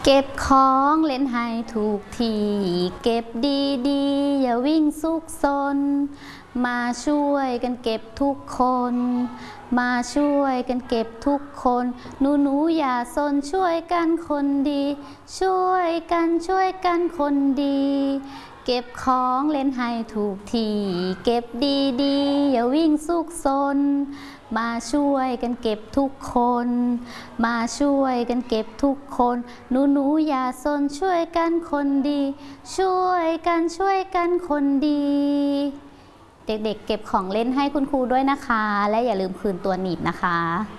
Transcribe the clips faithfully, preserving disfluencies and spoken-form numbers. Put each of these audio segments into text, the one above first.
เก็บของเล่นให้ถูกที่เก็บดีๆอย่าวิ่งซุกซนมาช่วยกันเก็บทุกคนมาช่วยกันเก็บทุกคนหนูหนูอย่าซนช่วยกันคนดีช่วยกันช่วยกันคนดีเก็บของเล่นให้ถูกที่เก็บดีๆอย่าวิ่งซุกซนมาช่วยกันเก็บทุกคนมาช่วยกันเก็บทุกคนหนูหนูอย่าซนช่วยกันคนดีช่วยกันช่วยกันคนดีเด็กๆ เ, เก็บของเล่นให้คุณครูด้วยนะคะและอย่าลืมคืนตัวหนีบนะคะ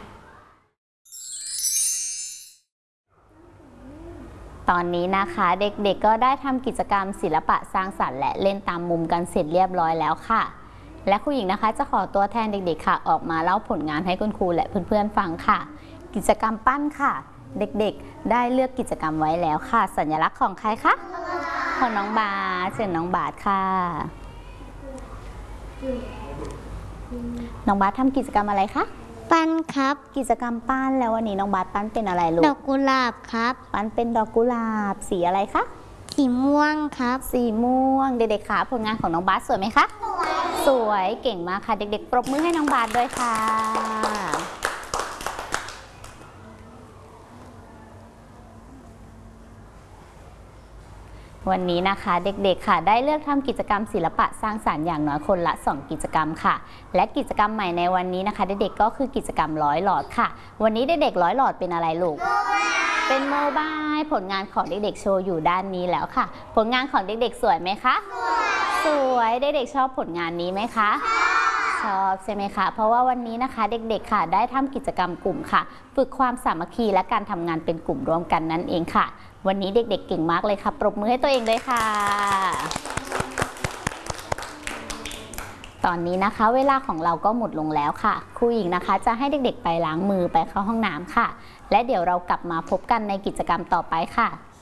ตอนนี้นะคะเด็กๆก็ได้ทำกิจกรรมศิลปะสร้างสรรค์และเล่นตามมุมกันเสร็จเรียบร้อยแล้วค่ะและครูหญิงนะคะจะขอตัวแทนเด็กๆค่ะออกมาเล่าผลงานให้คุณครูและเพื่อนๆฟังค่ะกิจกรรมปั้นค่ะเด็กๆได้เลือกกิจกรรมไว้แล้วค่ะสัญลักษณ์ของใครคะของน้องบาสเชิญน้องบาสค่ะน้องบาสทำกิจกรรมอะไรคะปั้นครับกิจกรรมปั้นแล้ววันนี้น้องบาสปั้นเป็นอะไรลูกดอกกุหลาบครับปั้นเป็นดอกกุหลาบสีอะไรคะสีม่วงครับสีม่วงเด็กๆค่ะผลงานของน้องบาสสวยไหมคะสวยเก่งมากค่ะเด็กๆปรบมือให้น้องบาสด้วยค่ะวันนี้นะคะเด็กๆค่ะได้เลือกทำกิจกรรมศิลปะสร้างสรรค์อย่างน้อยคนละสองกิจกรรมค่ะและกิจกรรมใหม่ในวันนี้นะคะเด็กๆก็คือกิจกรรมร้อยหลอดค่ะวันนี้เด็กๆร้อยหลอดเป็นอะไรลูกเป็นโมบายผลงานของเด็กๆโชว์อยู่ด้านนี้แล้วค่ะผลงานของเด็กๆสวยไหมคะสวยเด็กๆชอบผลงานนี้ไหมคะชอบใช่ไหมคะเพราะว่าวันนี้นะคะเด็กๆค่ะได้ทำกิจกรรมกลุ่มค่ะฝึกความสามัคคีและการทำงานเป็นกลุ่มร่วมกันนั่นเองค่ะวันนี้เด็กๆเก่งมากเลยค่ะปรบมือให้ตัวเองเลยค่ะตอนนี้นะคะเวลาของเราก็หมดลงแล้วค่ะครูหญิงนะคะจะให้เด็กๆไปล้างมือไปเข้าห้องน้ำค่ะและเดี๋ยวเรากลับมาพบกันในกิจกรรมต่อไปค่ะ